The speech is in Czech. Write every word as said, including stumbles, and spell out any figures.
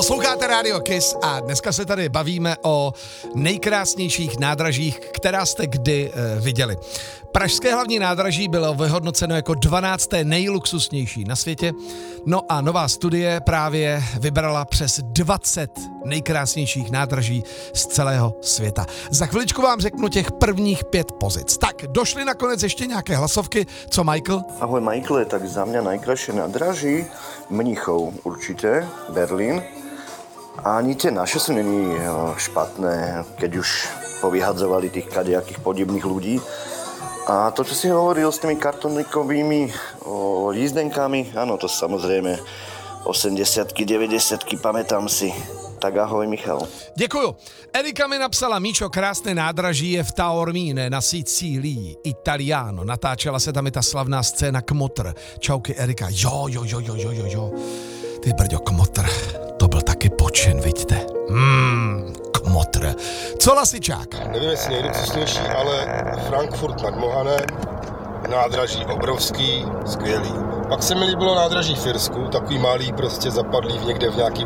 Posloucháte Radio Kiss a dneska se tady bavíme o nejkrásnějších nádražích, která jste kdy e, viděli. Pražské hlavní nádraží bylo vyhodnoceno jako dvanácté nejluxusnější na světě, no a nová studie právě vybrala přes dvacet nejkrásnějších nádraží z celého světa. Za chviličku vám řeknu těch prvních pět pozic. Tak, došly nakonec ještě nějaké hlasovky. Co Michael? Ahoj Michael, tak za mňa najkrajšie nádraží Mnichov určite, Berlín. A ani tie naše sú není špatné, keď už povyhadzovali tých kadejakých podobných ľudí. A to, čo si hovoril s tými kartonníkovými jízdenkami, áno, to samozrejme osemdesiatky, deväťdesiatky, pamätám si. Tak ahoj, Michal. Děkuju. Erika mi napsala, Míčo, krásné nádraží je v Taormíne na Sicílii, Italiano. Natáčela se tam i ta slavná scéna Kmotr. Čauky, Erika. Jo, jo, jo, jo, jo, jo, jo. Ty brďo, Kmotr. To byl taky počin, vidíte. Hmm, Kmotr. Co Lasičák? Nevím, jestli nejluxusnější, ale Frankfurt nad Mohanem, nádraží obrovský, skvělý. Pak se mi líbilo nádraží v Irsku, takový malý, prostě zapadlý někde v nějaký